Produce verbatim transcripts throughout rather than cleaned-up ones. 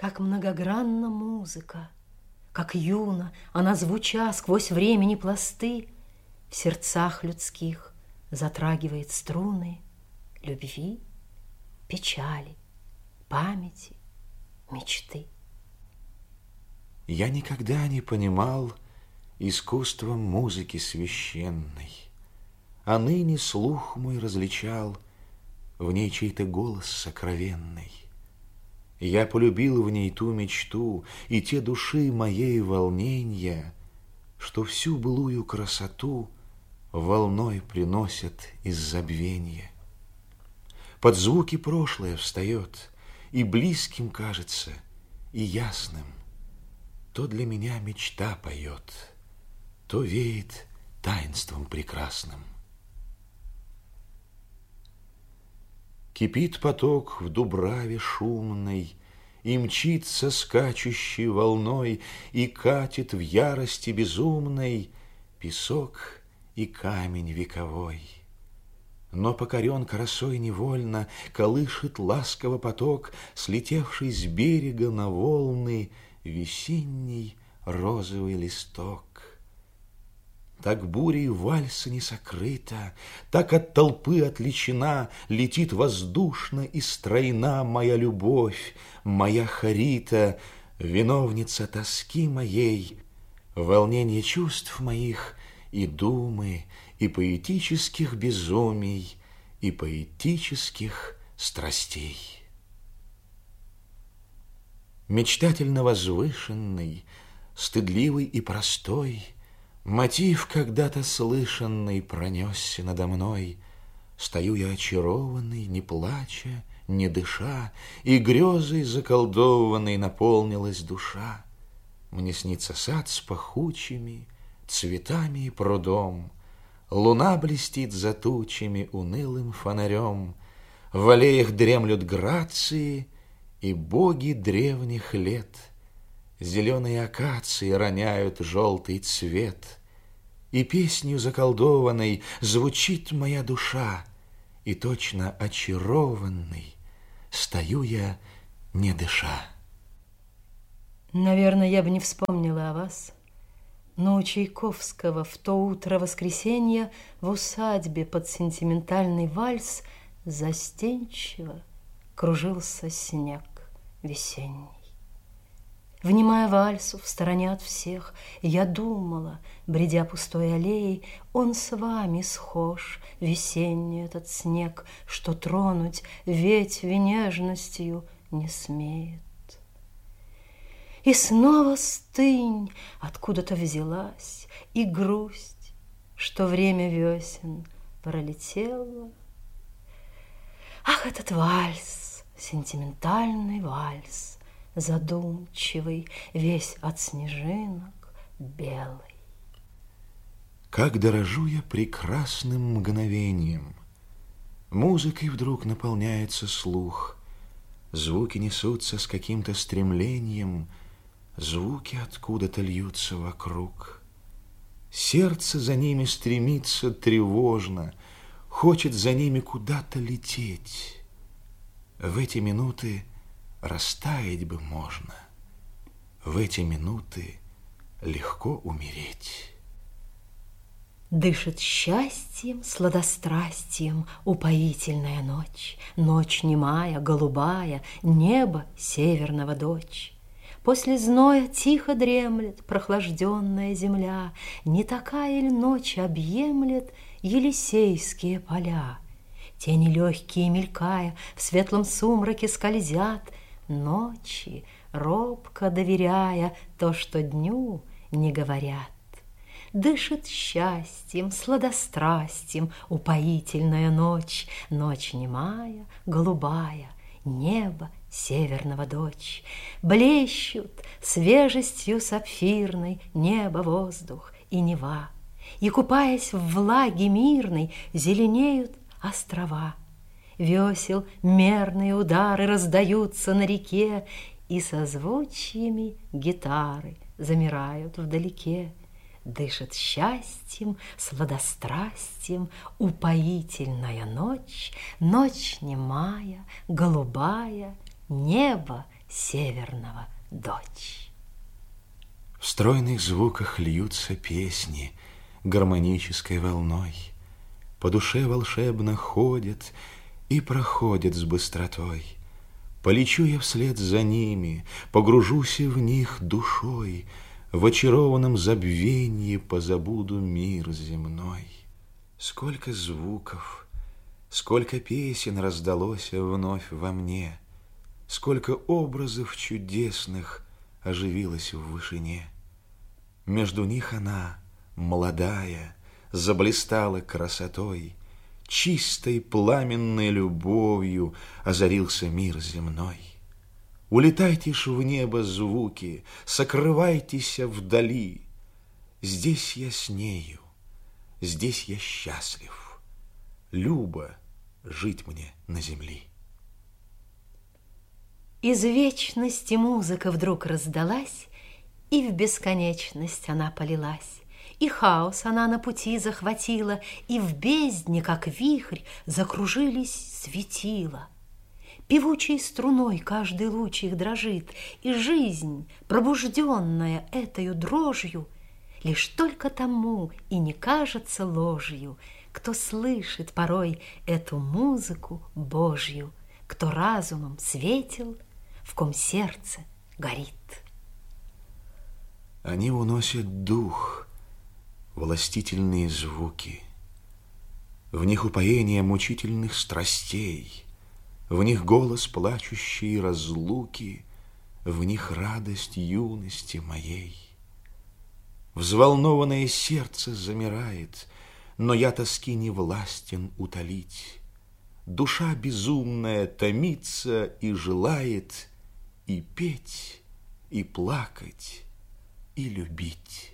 Как многогранна музыка, как юна она, звуча сквозь времени пласты, в сердцах людских затрагивает струны любви, печали, памяти, мечты. Я никогда не понимал искусства музыки священной, а ныне слух мой различал в ней чей-то голос сокровенный. Я полюбил в ней ту мечту и те души моей волненья, что всю былую красоту волной приносят из забвенья. Под звуки прошлое встает, и близким кажется, и ясным. То для меня мечта поет, то веет таинством прекрасным. Кипит поток в дубраве шумной, и мчится скачущей волной, и катит в ярости безумной песок и камень вековой. Но покорен красой невольно, колышет ласково поток, слетевший с берега на волны весенний розовый листок. Так бурей вальса не сокрыта, так от толпы отличена, летит воздушно и стройна моя любовь, моя Харита, виновница тоски моей, волнение чувств моих и думы, и поэтических безумий, и поэтических страстей. Мечтательно возвышенный, стыдливый и простой, мотив, когда-то слышанный, пронесся надо мной. Стою я очарованный, не плача, не дыша, и грезой заколдованной наполнилась душа. Мне снится сад с пахучими цветами и прудом, луна блестит за тучами унылым фонарем, в аллеях дремлют грации и боги древних лет. Зеленые акации роняют желтый цвет, и песнью заколдованной звучит моя душа, и точно очарованный стою я, не дыша. Наверное, я бы не вспомнила о вас, но у Чайковского в то утро воскресенья в усадьбе под сентиментальный вальс застенчиво кружился снег весенний. Внимая вальсу в стороне от всех, я думала, бредя пустой аллеей, он с вами схож, весенний этот снег, что тронуть ветви нежностью не смеет. И снова стынь откуда-то взялась, и грусть, что время весен пролетело. Ах, этот вальс, сентиментальный вальс, задумчивый, весь от снежинок белый. Как дорожу я прекрасным мгновением! Музыкой вдруг наполняется слух, звуки несутся с каким-то стремлением, звуки откуда-то льются вокруг. Сердце за ними стремится тревожно, хочет за ними куда-то лететь. В эти минуты растаять бы можно, в эти минуты легко умереть. Дышит счастьем, сладострастием упоительная ночь, ночь немая, голубая, небо северного дочь. После зноя тихо дремлет прохлажденная земля, не такая ли ночь объемлет Елисейские поля? Тени легкие, мелькая, в светлом сумраке скользят, ночи, робко доверяя то, что дню не говорят. Дышит счастьем, сладострастием упоительная ночь, ночь немая, голубая, небо северного дочь. Блещут свежестью сапфирной небо, воздух и нева, и, купаясь в влаге мирной, зеленеют острова. Весел мерные удары раздаются на реке, и созвучьями гитары замирают вдалеке. Дышит счастьем, сладострастием упоительная ночь, ночь немая, голубая, небо северного дочь. В стройных звуках льются песни гармонической волной, по душе волшебно ходят и проходят с быстротой. Полечу я вслед за ними, погружусь в них душой, в очарованном забвенье позабуду мир земной. Сколько звуков, сколько песен раздалось вновь во мне, сколько образов чудесных оживилось в вышине. Между них она, молодая, заблистала красотой, чистой пламенной любовью озарился мир земной. Улетайте ж в небо звуки, сокрывайтесь вдали. Здесь я с нею, здесь я счастлив, любо жить мне на земли. Из вечности музыка вдруг раздалась, и в бесконечность она полилась. И хаос она на пути захватила, и в бездне, как вихрь, закружились светила. Певучей струной каждый луч их дрожит, и жизнь, пробужденная этою дрожью, лишь только тому и не кажется ложью, кто слышит порой эту музыку Божью, кто разумом светил, в ком сердце горит. Они уносят дух, властительные звуки. В них упоение мучительных страстей, в них голос плачущей разлуки, в них радость юности моей. Взволнованное сердце замирает, но я тоски не властен утолить. Душа безумная томится и желает и петь, и плакать, и любить.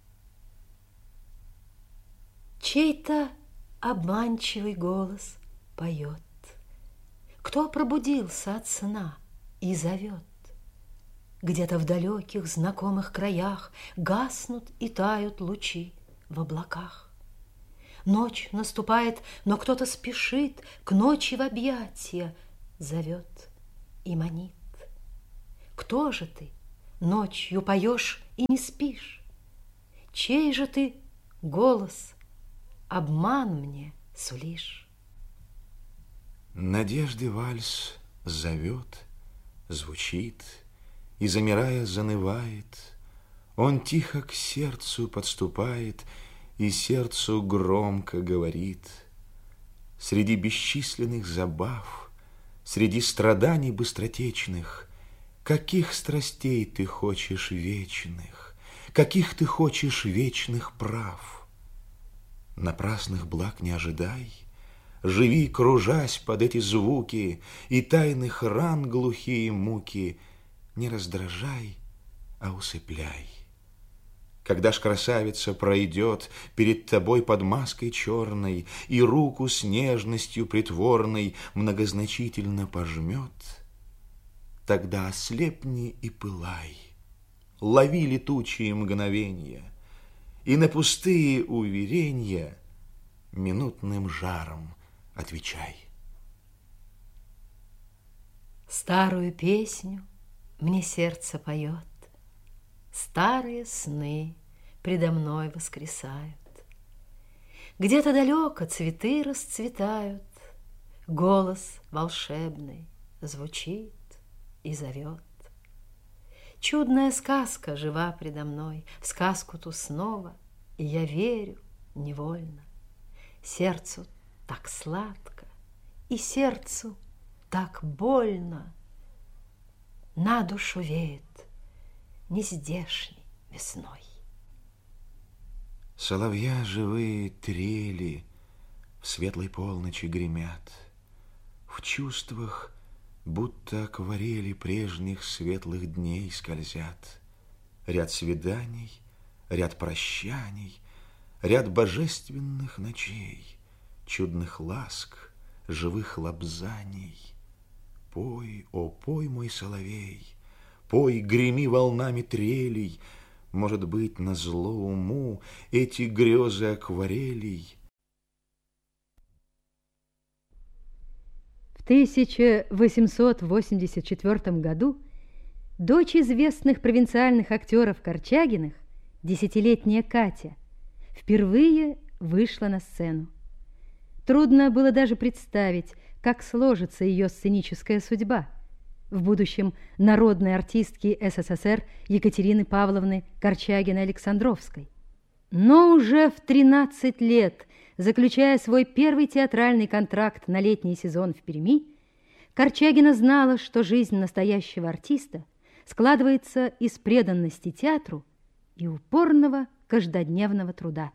Чей-то обманчивый голос поет. Кто пробудился от сна и зовет? Где-то в далеких знакомых краях гаснут и тают лучи в облаках. Ночь наступает, но кто-то спешит, к ночи в объятия зовет и манит. Кто же ты? Ночью поешь и не спишь. Чей же ты голос? Обман мне сулишь. Надежды вальс зовет, звучит, и, замирая, занывает. Он тихо к сердцу подступает и сердцу громко говорит. Среди бесчисленных забав, среди страданий быстротечных, каких страстей ты хочешь вечных, каких ты хочешь вечных прав? Напрасных благ не ожидай, живи, кружась под эти звуки, и тайных ран глухие муки не раздражай, а усыпляй. Когда ж красавица пройдет перед тобой под маской черной и руку с нежностью притворной многозначительно пожмет, тогда ослепни и пылай, лови летучие мгновенья, и на пустые уверенья минутным жаром отвечай. Старую песню мне сердце поет, старые сны предо мной воскресают. Где-то далеко цветы расцветают, голос волшебный звучит и зовет. Чудная сказка жива предо мной, в сказку ту снова, и я верю невольно. Сердцу так сладко, и сердцу так больно. На душу веет нездешней весной. Соловья живые трели в светлой полночи гремят, в чувствах будто акварели прежних светлых дней скользят. Ряд свиданий, ряд прощаний, ряд божественных ночей, чудных ласк, живых лобзаний. Пой, о, пой, мой соловей, пой, греми волнами трелей. Может быть, назло уму эти грезы акварелей. В тысяча восемьсот восемьдесят четвёртом году Дочь известных провинциальных актеров Корчагиных, десятилетняя Катя, впервые вышла на сцену. Трудно было даже представить, как сложится ее сценическая судьба. В будущем народной артистки СССР Екатерины Павловны Корчагиной-Александровской. Но уже в тринадцать лет, заключая свой первый театральный контракт на летний сезон в Перми, Корчагина знала, что жизнь настоящего артиста складывается из преданности театру и упорного каждодневного труда.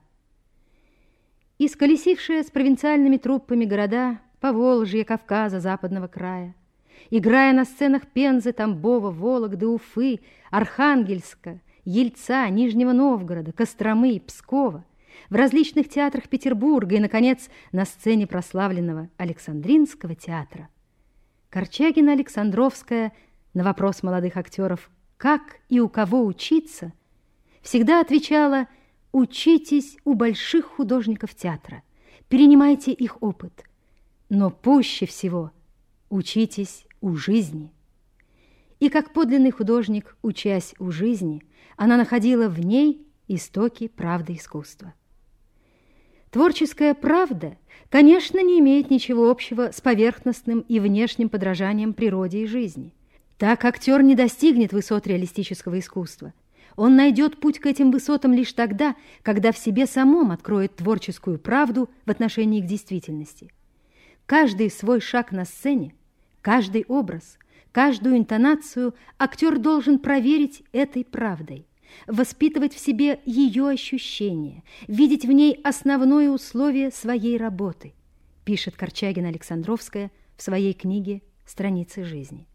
Исколесившая с провинциальными труппами города Поволжья, Кавказа, Западного края, играя на сценах Пензы, Тамбова, Вологды, Уфы, Архангельска, Ельца, Нижнего Новгорода, Костромы, Пскова, в различных театрах Петербурга и, наконец, на сцене прославленного Александринского театра, Корчагина-Александровская на вопрос молодых актеров «Как и у кого учиться?» всегда отвечала: «Учитесь у больших художников театра, перенимайте их опыт, но пуще всего учитесь у жизни». И как подлинный художник, учась у жизни, она находила в ней истоки правды искусства. Творческая правда, конечно, не имеет ничего общего с поверхностным и внешним подражанием природе и жизни. Так актер не достигнет высот реалистического искусства. Он найдет путь к этим высотам лишь тогда, когда в себе самом откроет творческую правду в отношении к действительности. Каждый свой шаг на сцене, каждый образ, каждую интонацию актер должен проверить этой правдой, воспитывать в себе ее ощущения, видеть в ней основное условие своей работы, пишет Корчагина-Александровская в своей книге «Страницы жизни».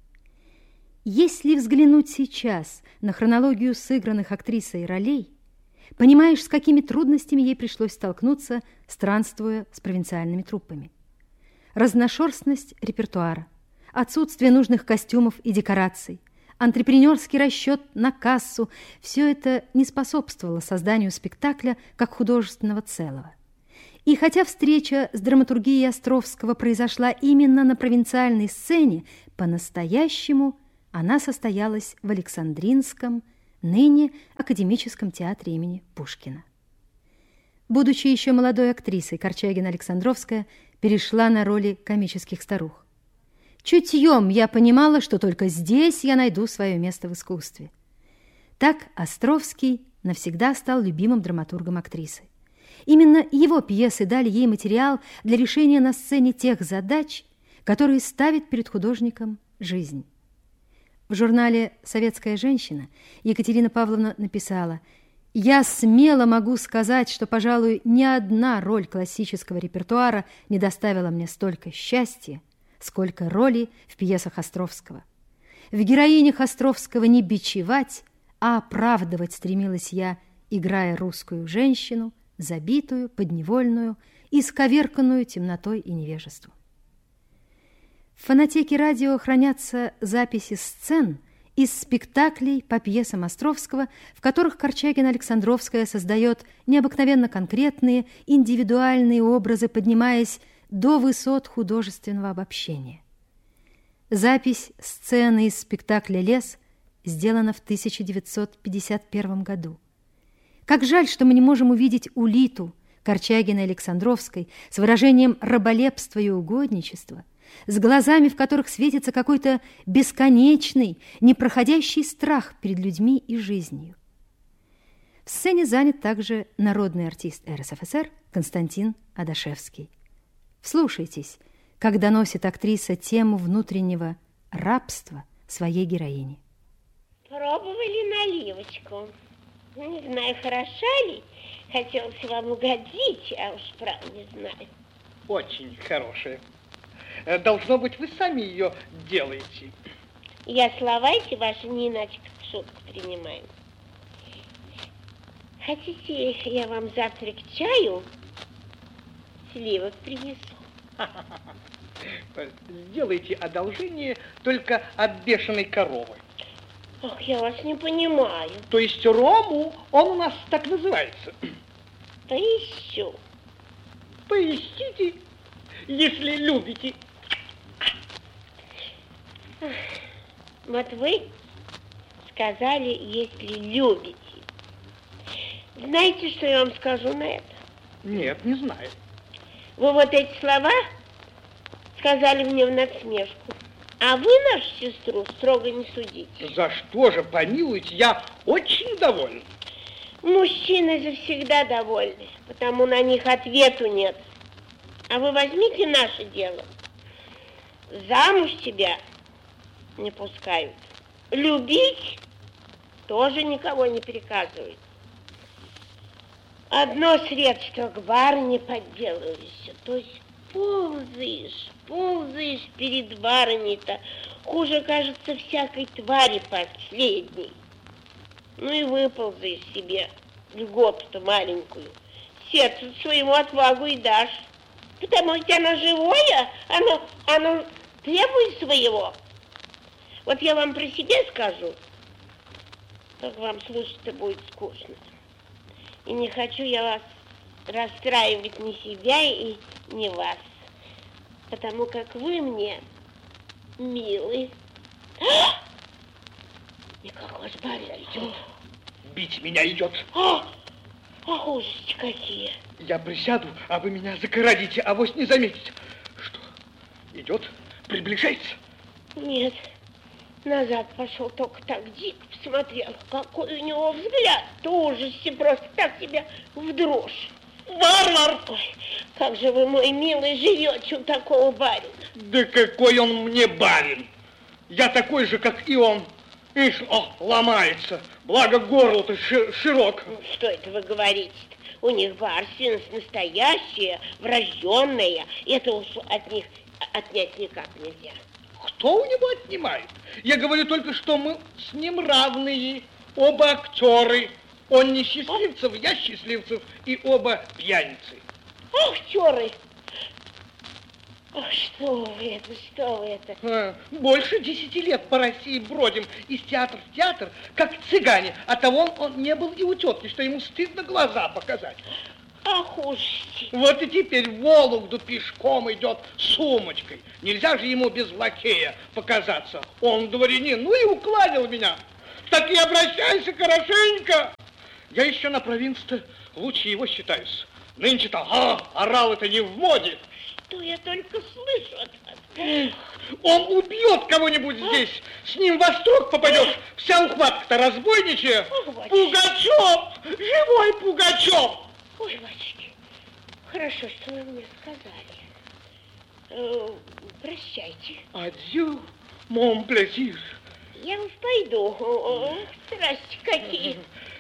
Если взглянуть сейчас на хронологию сыгранных актрисой ролей, понимаешь, с какими трудностями ей пришлось столкнуться, странствуя с провинциальными труппами. Разношерстность репертуара, отсутствие нужных костюмов и декораций, антрепренерский расчет на кассу – все это не способствовало созданию спектакля как художественного целого. И хотя встреча с драматургией Островского произошла именно на провинциальной сцене, по-настоящему она состоялась в Александринском, ныне Академическом театре имени Пушкина. Будучи еще молодой актрисой, Корчагина-Александровская перешла на роли комических старух. Чутьем я понимала, что только здесь я найду свое место в искусстве. Так Островский навсегда стал любимым драматургом актрисы. Именно его пьесы дали ей материал для решения на сцене тех задач, которые ставит перед художником жизнь. В журнале «Советская женщина» Екатерина Павловна написала: «Я смело могу сказать, что, пожалуй, ни одна роль классического репертуара не доставила мне столько счастья, сколько роли в пьесах Островского. В героинях Островского не бичевать, а оправдывать стремилась я, играя русскую женщину, забитую, подневольную, исковерканную темнотой и невежеством». В фонотеке радио хранятся записи сцен из спектаклей по пьесам Островского, в которых Корчагина-Александровская создает необыкновенно конкретные, индивидуальные образы, поднимаясь до высот художественного обобщения. Запись сцены из спектакля «Лес» сделана в тысяча девятьсот пятьдесят первом году. Как жаль, что мы не можем увидеть Улиту Корчагиной-Александровской с выражением раболепства и угодничества, с глазами, в которых светится какой-то бесконечный, непроходящий страх перед людьми и жизнью. В сцене занят также народный артист РСФСР Константин Адашевский. Вслушайтесь, как доносит актриса тему внутреннего рабства своей героини. Пробовали наливочку. Не знаю, хороша ли. Хотелось вам угодить, а уж право не знаю. Очень хорошая. Должно быть, вы сами ее делаете. Я слова эти ваши не иначе как шутку принимаю. Хотите, я вам завтра к чаю сливок принесу? Сделайте одолжение только от бешеной коровы. Ох, я вас не понимаю. То есть рому, он у нас так называется. Поищу. Поищите, если любите. Вот вы сказали, если любите. Знаете, что я вам скажу на это? Нет, не знаю. Вы вот эти слова сказали мне в надсмешку, а вы нашу сестру строго не судите. За что же, помилуйте, я очень доволен. Мужчины же всегда довольны, потому на них ответу нет. А вы возьмите наше дело. Замуж тебя не пускают. Любить тоже никого не приказывают. Одно средство к барыне подделываешься, то есть ползаешь, ползаешь перед барыней-то, хуже, кажется, всякой твари последней. Ну и выползаешь себе льготу-то маленькую, сердцу своему отвагу и дашь, потому что оно живое, оно, оно требует своего. Вот я вам про себя скажу, как вам слушать-то будет скучно. И не хочу я вас расстраивать ни себя и ни вас, потому как вы мне милы. Никак ваш барин идет. Бить меня идет. А, а ужасти какие. Я присяду, а вы меня загородите, авось не заметите. Что, идет? Приближается? Нет, назад пошел, только так дико посмотрел. Какой у него взгляд, то ужасе, просто так тебя в дрожь. Варвар! Ой, как же вы, мой милый, живете у такого барина? Да какой он мне барин! Я такой же, как и он. Ишь, о, ломается. Благо горло-то ши- широк. Ну, что это вы говорите-то? У них барственность настоящая, врожденная. Это уж от них отнять никак нельзя. Кто у него отнимает? Я говорю только, что мы с ним равные. Оба актеры. Он не счастливцев, я счастливцев. И оба пьяницы. Актеры! Ах, что вы это, что вы это? А, больше десяти лет по России бродим из театра в театр, как цыгане. А того он, он не был и у тетки, что ему стыдно глаза показать. Ах, ужасти. Вот и теперь в Вологду пешком идет с сумочкой. Нельзя же ему без лакея показаться. Он дворянин, ну и укладил меня. Так и обращайся хорошенько. Я еще на провинции-то лучше его считаюсь. Нынче-то, а, орал это не в моде. Что я только слышу от вас. Он убьет кого-нибудь здесь. С ним во строк попадешь. Вся ухватка-то разбойничья. Пугачев! Живой Пугачев! Ой, батюшки, хорошо, что вы мне сказали. Э, прощайте. Адью, мон плезир. Я уж пойду. Ох, страсти какие.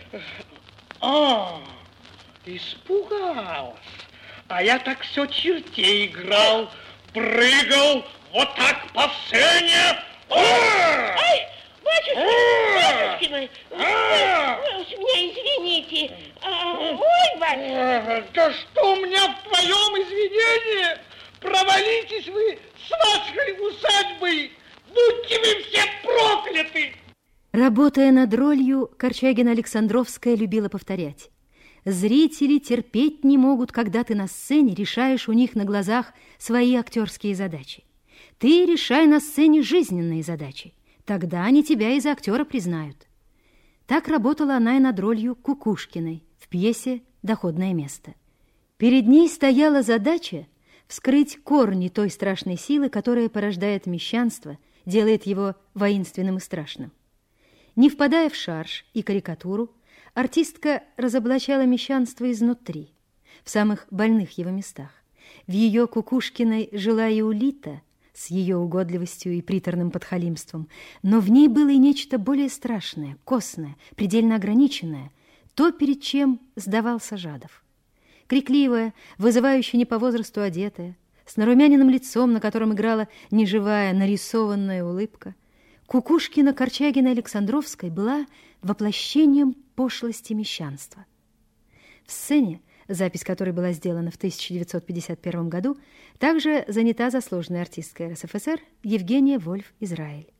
А, испугалась. А я так все чертей играл, прыгал вот так по сцене. Ай, батюшки, батюшки мои, вы уж меня извините. А, ой, батюшки. Да что у меня в твоем извинении? Провалитесь вы с вашей усадьбой. Будьте вы все прокляты. Работая над ролью, Корчагина-Александровская любила повторять: зрители терпеть не могут, когда ты на сцене решаешь у них на глазах свои актерские задачи. Ты решай на сцене жизненные задачи, тогда они тебя и за актера признают. Так работала она и над ролью Кукушкиной в пьесе «Доходное место». Перед ней стояла задача вскрыть корни той страшной силы, которая порождает мещанство, делает его воинственным и страшным. Не впадая в шарж и карикатуру, артистка разоблачала мещанство изнутри, в самых больных его местах. В ее Кукушкиной жила Иулита с ее угодливостью и приторным подхалимством, но в ней было и нечто более страшное, косное, предельно ограниченное, то, перед чем сдавался Жадов. Крикливая, вызывающая не по возрасту одетая, с нарумяненным лицом, на котором играла неживая, нарисованная улыбка, Кукушкина Корчагина-Александровской была воплощением пошлости мещанства. В сцене, запись которой была сделана в тысяча девятьсот пятьдесят первом году, также занята заслуженная артистка эр эс эф эс эр Евгения Вольф-Израиль.